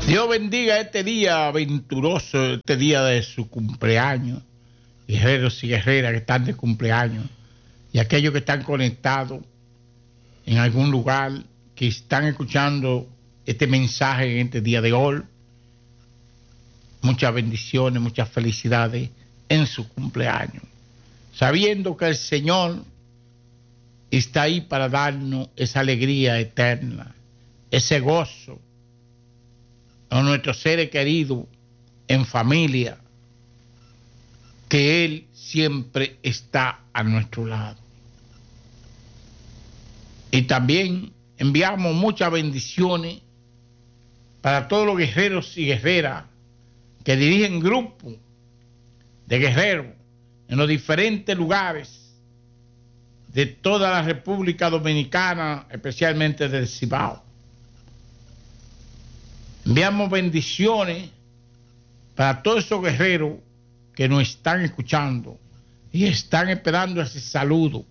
Dios bendiga este día aventuroso, este día de su cumpleaños. Guerreros y guerreras que están de cumpleaños y aquellos que están conectados en algún lugar, que están escuchando este mensaje en este día de hoy. Muchas bendiciones, muchas felicidades en su cumpleaños, sabiendo que el Señor está ahí para darnos esa alegría eterna, ese gozo a nuestros seres queridos en familia, que Él siempre está a nuestro lado. Y también enviamos muchas bendiciones para todos los guerreros y guerreras que dirigen grupos de guerreros en los diferentes lugares de toda la República Dominicana, especialmente del Cibao. Enviamos bendiciones para todos esos guerreros que nos están escuchando y están esperando ese saludo.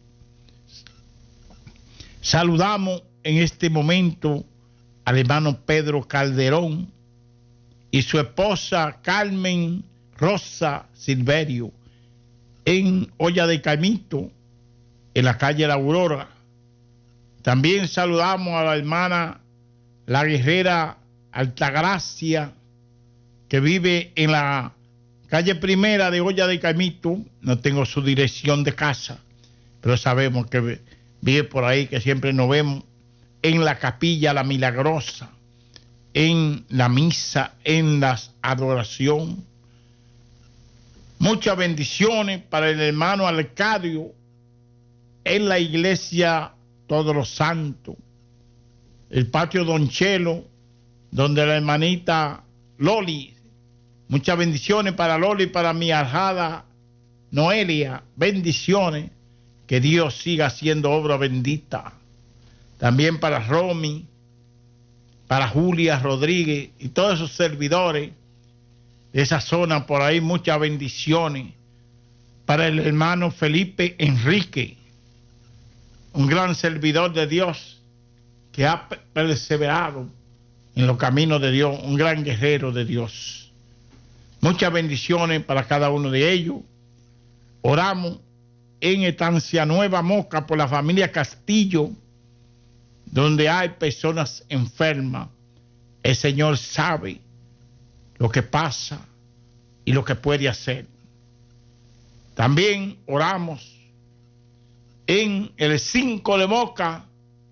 Saludamos en este momento al hermano Pedro Calderón y su esposa Carmen Rosa Silverio en Olla de Caimito, en la calle La Aurora. También saludamos a la hermana la guerrera Altagracia, que vive en la calle Primera de Olla de Caimito. No tengo su dirección de casa, pero sabemos que vive por ahí, que siempre nos vemos en la capilla La Milagrosa, en la misa, en la adoración. Muchas bendiciones para el hermano Arcadio en la iglesia Todos los Santos, el patio Don Chelo, donde la hermanita Loli. Muchas bendiciones para Loli, para mi ahijada Noelia. Bendiciones. Que Dios siga haciendo obra bendita. También para Romy, para Julia Rodríguez y todos esos servidores de esa zona por ahí. Muchas bendiciones para el hermano Felipe Enrique, un gran servidor de Dios que ha perseverado en los caminos de Dios, un gran guerrero de Dios. Muchas bendiciones para cada uno de ellos. Oramos en Estancia Nueva Moca por la familia Castillo, donde hay personas enfermas. El Señor sabe lo que pasa y lo que puede hacer. También oramos en el 5 de Moca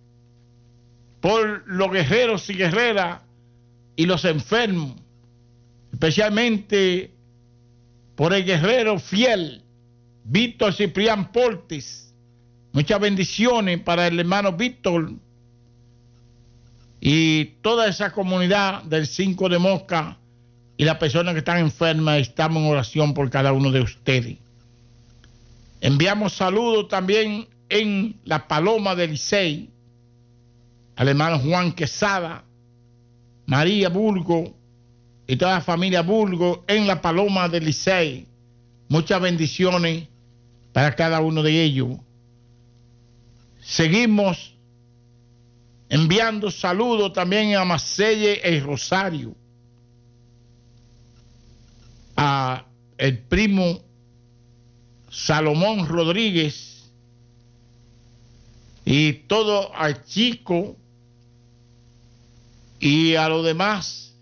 por los guerreros y guerreras y los enfermos, especialmente por el guerrero fiel Víctor Ciprián Portis. Muchas bendiciones para el hermano Víctor y toda esa comunidad del 5 de Moca y las personas que están enfermas. Estamos en oración por cada uno de ustedes. Enviamos saludos también en La Paloma de Licey al hermano Juan Quesada, María Burgo y toda la familia Burgo en La Paloma de Licey. Muchas bendiciones para cada uno de ellos. Seguimos enviando saludos también a Macelle y Rosario, a el primo Salomón Rodríguez y todo al Chico y a los demás.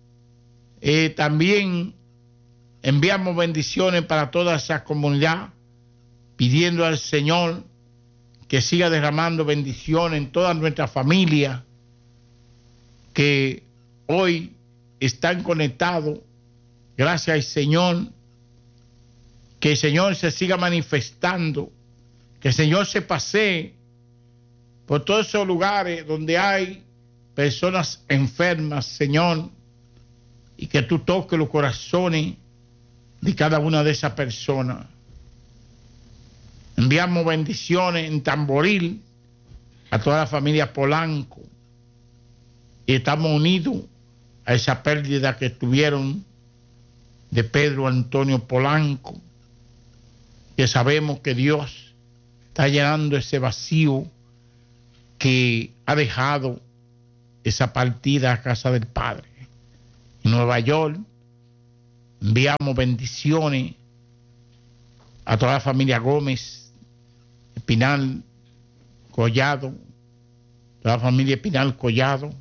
También enviamos bendiciones para toda esa comunidad, pidiendo al Señor que siga derramando bendiciones en toda nuestra familia que hoy están conectados. Gracias al Señor. Que el Señor se siga manifestando, que el Señor se pasee por todos esos lugares donde hay personas enfermas, Señor, y que tú toques los corazones de cada una de esas personas. Enviamos bendiciones en Tamboril a toda la familia Polanco y estamos unidos a esa pérdida que tuvieron de Pedro Antonio Polanco, que sabemos que Dios está llenando ese vacío que ha dejado esa partida a casa del Padre. en Nueva York. Enviamos bendiciones a toda la familia Gómez, Espinal, Collado, toda la familia Espinal Collado,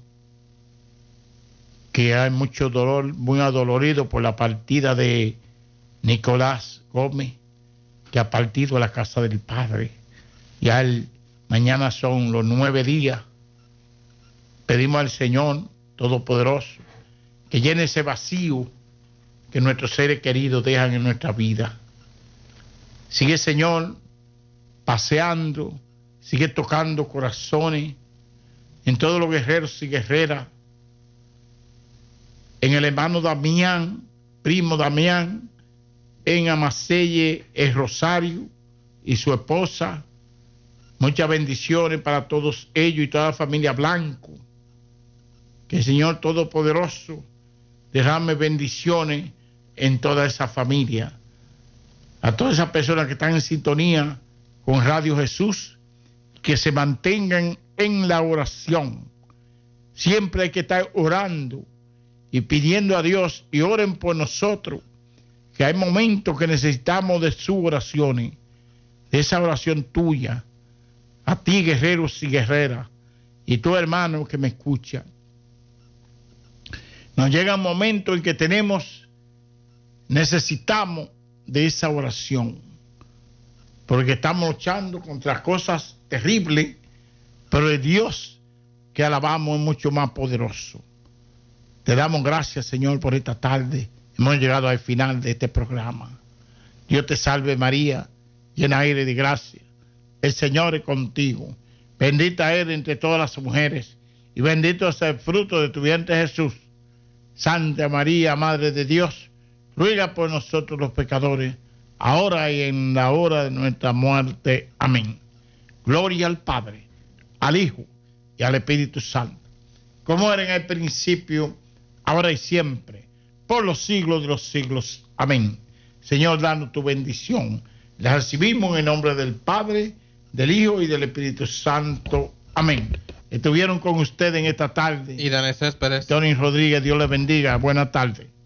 que hay mucho dolor, muy adolorido por la partida de Nicolás Gómez, que ha partido a la casa del Padre. Ya mañana son los 9 días. Pedimos al Señor Todopoderoso que llene ese vacío que nuestros seres queridos dejan en nuestra vida. Sigue, Señor, paseando, sigue tocando corazones en todos los guerreros y guerreras, en el hermano Damián, primo Damián, en Amaselle, el Rosario y su esposa. Muchas bendiciones para todos ellos y toda la familia Blanco. Que el Señor Todopoderoso derrame bendiciones en toda esa familia. A todas esas personas que están en sintonía con Radio Jesús, que se mantengan en la oración. Siempre hay que estar orando y pidiendo a Dios, y oren por nosotros, que hay momentos que necesitamos de sus oraciones, de esa oración tuya, a ti, guerreros y guerreras, y tú, hermano, que me escucha. Nos llega un momento en que necesitamos de esa oración, porque estamos luchando contra cosas terribles, pero el Dios que alabamos es mucho más poderoso. Te damos gracias, Señor, por esta tarde. Hemos llegado al final de este programa. Dios te salve, María, llena eres de gracia. El Señor es contigo. Bendita eres entre todas las mujeres, y bendito es el fruto de tu vientre, Jesús. Santa María, Madre de Dios, ruega por nosotros los pecadores, ahora y en la hora de nuestra muerte. Amén. Gloria al Padre, al Hijo y al Espíritu Santo, como era en el principio, ahora y siempre, por los siglos de los siglos. Amén. Señor, danos tu bendición. La recibimos en el nombre del Padre, del Hijo y del Espíritu Santo. Amén. Estuvieron con ustedes en esta tarde y Danés Pérez, Tony Rodríguez. Dios les bendiga. Buenas tardes.